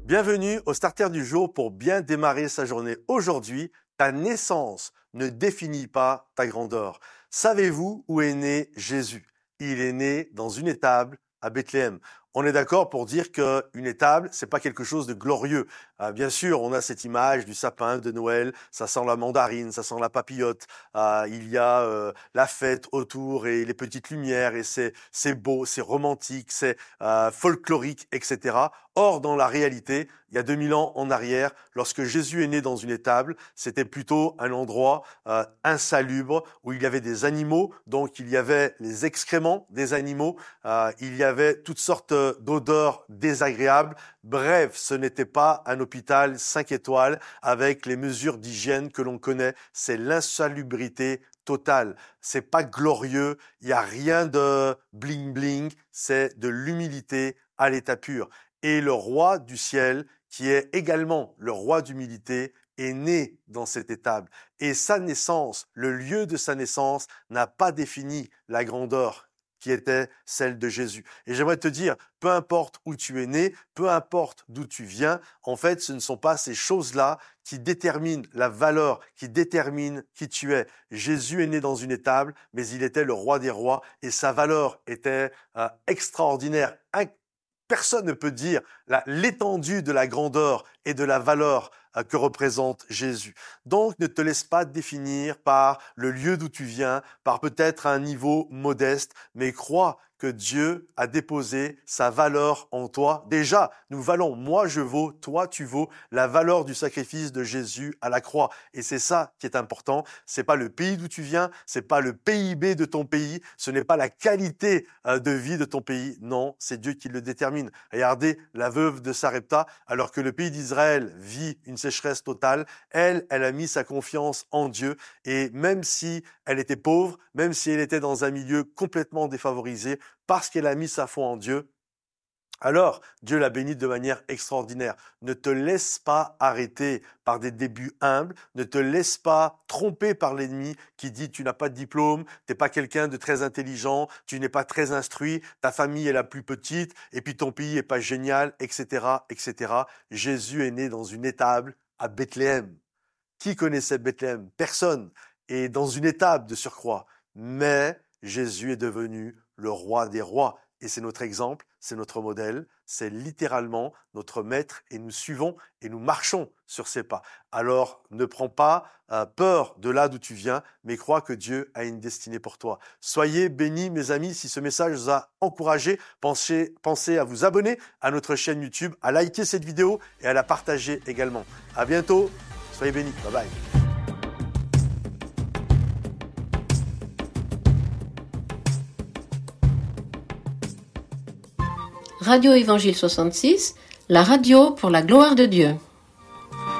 Bienvenue au Starter du jour pour bien démarrer sa journée. Aujourd'hui, ta naissance ne définit pas ta grandeur. Savez-vous où est né Jésus? Il est né dans une étable à Bethléem. On est d'accord pour dire qu'une étable, c'est pas quelque chose de glorieux. Bien sûr, on a cette image du sapin de Noël, ça sent la mandarine, ça sent la papillote, il y a la fête autour et les petites lumières et c'est beau, c'est romantique, c'est folklorique, etc. Or, dans la réalité, il y a 2000 ans en arrière, lorsque Jésus est né dans une étable, c'était plutôt un endroit insalubre où il y avait des animaux, donc il y avait les excréments des animaux, il y avait toutes sortes d'odeurs désagréables. Bref, ce n'était pas un hôpital 5 étoiles avec les mesures d'hygiène que l'on connaît. C'est l'insalubrité totale. C'est pas glorieux. Il y a rien de bling bling. C'est de l'humilité à l'état pur. Et le roi du ciel, qui est également le roi d'humilité, est né dans cette étable. Et sa naissance, le lieu de sa naissance, n'a pas défini la grandeur qui était celle de Jésus. Et j'aimerais te dire, peu importe où tu es né, peu importe d'où tu viens, en fait, ce ne sont pas ces choses-là qui déterminent la valeur, qui déterminent qui tu es. Jésus est né dans une étable, mais il était le roi des rois et sa valeur était extraordinaire. Personne ne peut dire l'étendue de la grandeur et de la valeur que représente Jésus. Donc, ne te laisse pas définir par le lieu d'où tu viens, par peut-être un niveau modeste, mais crois que Dieu a déposé sa valeur en toi. Déjà, nous valons, moi je vaux, toi tu vaux, la valeur du sacrifice de Jésus à la croix. Et c'est ça qui est important. C'est pas le pays d'où tu viens, c'est pas le PIB de ton pays, ce n'est pas la qualité de vie de ton pays. Non, c'est Dieu qui le détermine. Regardez la veuve de Sarepta, alors que le pays d'Israël vit une sécheresse totale, elle a mis sa confiance en Dieu. Et même si elle était pauvre, même si elle était dans un milieu complètement défavorisé, parce qu'elle a mis sa foi en Dieu, alors Dieu l'a bénie de manière extraordinaire. Ne te laisse pas arrêter par des débuts humbles, ne te laisse pas tromper par l'ennemi qui dit tu n'as pas de diplôme, tu n'es pas quelqu'un de très intelligent, tu n'es pas très instruit, ta famille est la plus petite et puis ton pays est pas génial, etc., etc. Jésus est né dans une étable à Bethléem. Qui connaissait Bethléem? Personne. Et dans une étable de surcroît. Mais Jésus est devenu le roi des rois. Et c'est notre exemple, c'est notre modèle, c'est littéralement notre maître et nous suivons et nous marchons sur ses pas. Alors ne prends pas peur de là d'où tu viens, mais crois que Dieu a une destinée pour toi. Soyez bénis mes amis, si ce message vous a encouragé, pensez à vous abonner à notre chaîne YouTube, à liker cette vidéo et à la partager également. À bientôt, soyez bénis, bye bye. Radio Évangile 66, la radio pour la gloire de Dieu.